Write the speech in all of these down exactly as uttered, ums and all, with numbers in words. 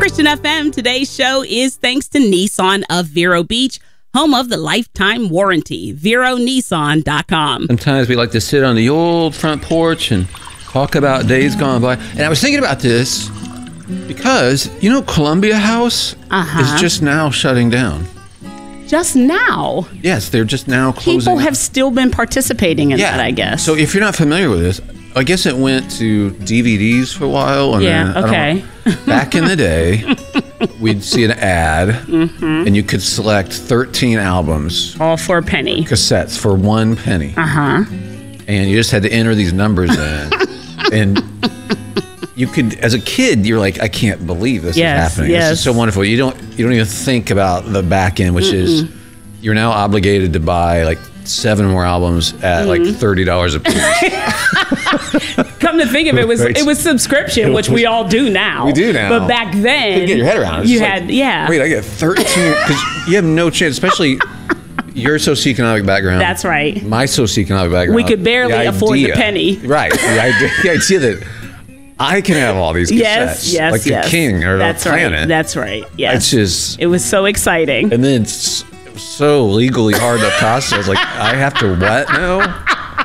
Christian F M, today's show is thanks to Nissan of Vero Beach, home of the lifetime warranty, vero nissan dot com. Sometimes we like to sit on the old front porch and talk about days gone by. And I was thinking about this because, you know, Columbia House Uh-huh. is just now shutting down. Just now? Yes, they're just now closing. People have still been participating in yeah. that, I guess. So if you're not familiar with this, I guess it went to D V Ds for a while. And Yeah, then, okay. Back in the day, we'd see an ad, mm-hmm. and you could select thirteen albums. All for a penny. Cassettes for one penny. Uh-huh. And you just had to enter these numbers in. And you could, as a kid, you're like, I can't believe this yes, is happening. Yes. This is so wonderful. You don't you don't even think about the back end, which Mm-mm. is you're now obligated to buy like seven more albums at mm-hmm. like thirty dollars a piece. Come to think of it, it was it was subscription, which we all do now. We do now. But back then, you get your head around it. You like, had, yeah. Wait, I get thirteen, because you have no chance, especially your socioeconomic background. That's right. My socioeconomic background. We could barely the afford idea, the penny. Right. The idea, the idea that I can have all these cassettes. Yes, yes, like yes. the king or That's the planet. Right. That's right. Yes. It's just. It was so exciting. And then it's so legally hard to process. Like, I have to what now?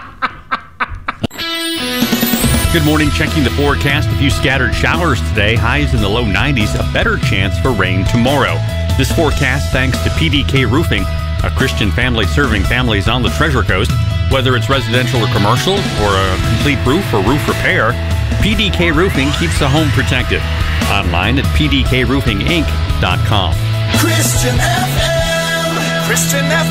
Good morning. Checking the forecast. A few scattered showers today. Highs in the low nineties. A better chance for rain tomorrow. This forecast thanks to P D K Roofing, a Christian family serving families on the Treasure Coast. Whether it's residential or commercial, or a complete roof or roof repair, P D K Roofing keeps the home protected. Online at p d k roofing inc dot com. Christian F M. Christian F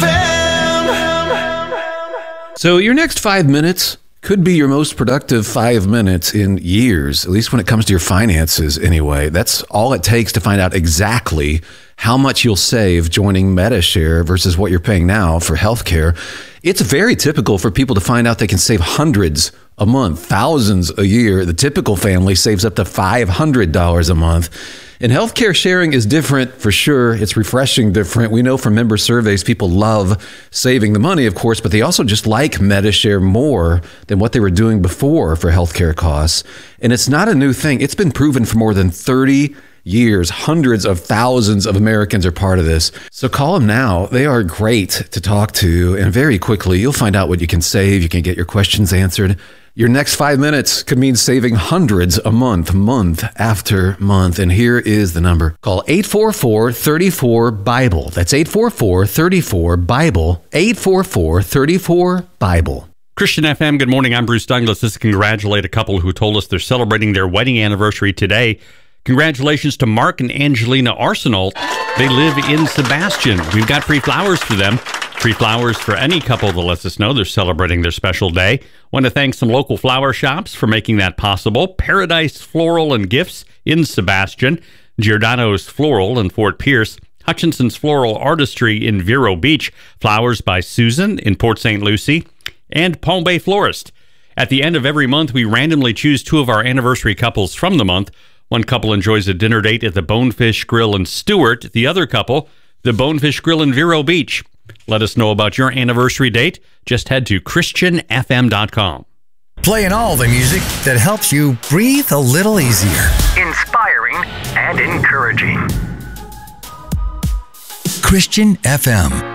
M. So your next five minutes could be your most productive five minutes in years, at least when it comes to your finances anyway. That's all it takes to find out exactly how much you'll save joining Medi-Share versus what you're paying now for healthcare. It's very typical for people to find out they can save hundreds a month, thousands a year. The typical family saves up to five hundred dollars a month. And healthcare sharing is different for sure. It's refreshing different. We know from member surveys, people love saving the money, of course, but they also just like Medi-Share more than what they were doing before for healthcare costs. And it's not a new thing. It's been proven for more than thirty years. Hundreds of thousands of Americans are part of this. So call them now. They are great to talk to. And very quickly, you'll find out what you can save. You can get your questions answered. Your next five minutes could mean saving hundreds a month, month after month. And here is the number. Call eight four four, three four, BIBLE. That's eight four four, three four, BIBLE. eight four four, three four, BIBLE. Christian F M, good morning. I'm Bruce Douglas. This is congratulate a couple who told us they're celebrating their wedding anniversary today. Congratulations to Mark and Angelina Arsenal. They live in Sebastian. We've got free flowers for them. Free flowers for any couple that lets us know they're celebrating their special day. Want to thank some local flower shops for making that possible. Paradise Floral and Gifts in Sebastian, Giordano's Floral in Fort Pierce, Hutchinson's Floral Artistry in Vero Beach, Flowers by Susan in Port Saint Lucie, and Palm Bay Florist. At the end of every month, we randomly choose two of our anniversary couples from the month. One couple enjoys a dinner date at the Bonefish Grill in Stewart. The other couple, the Bonefish Grill in Vero Beach. Let us know about your anniversary date. Just head to christian f m dot com. Playing all the music that helps you breathe a little easier. Inspiring and encouraging. Christian F M.